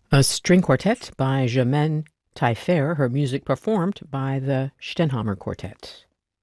A string quartet by Germaine Taillefer, her music performed by the Stenhamer Quartet.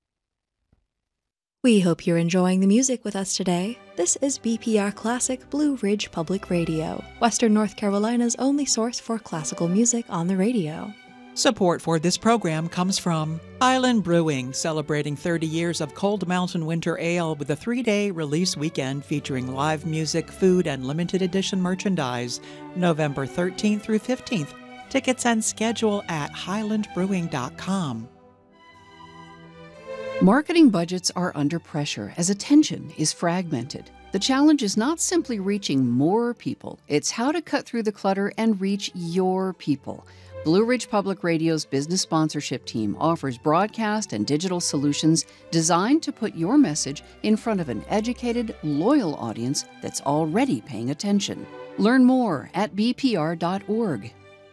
We hope you're enjoying the music with us today. This is BPR Classic Blue Ridge Public Radio, Western North Carolina's only source for classical music on the radio. Support for this program comes from Island Brewing, celebrating 30 years of Cold Mountain Winter Ale with a 3-day release weekend featuring live music, food, and limited edition merchandise, November 13th through 15th. Tickets and schedule at highlandbrewing.com. Marketing budgets are under pressure as attention is fragmented. The challenge is not simply reaching more people, it's how to cut through the clutter and reach your people. Blue Ridge Public Radio's business sponsorship team offers broadcast and digital solutions designed to put your message in front of an educated, loyal audience that's already paying attention. Learn more at bpr.org.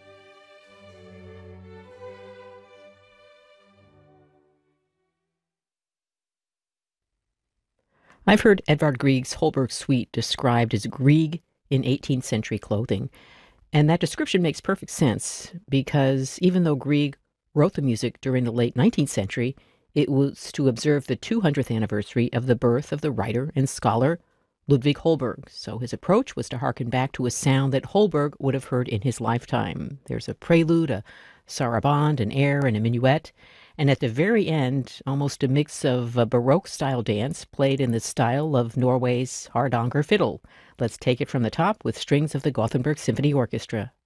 I've heard Edvard Grieg's Holberg Suite described as Grieg in 18th century clothing. And that description makes perfect sense because even though Grieg wrote the music during the late 19th century, it was to observe the 200th anniversary of the birth of the writer and scholar Ludwig Holberg. So his approach was to harken back to a sound that Holberg would have heard in his lifetime. There's a prelude, a sarabande, an air, and a minuet. And at the very end, almost a mix of a Baroque-style dance played in the style of Norway's Hardanger fiddle. Let's take it from the top with strings of the Gothenburg Symphony Orchestra.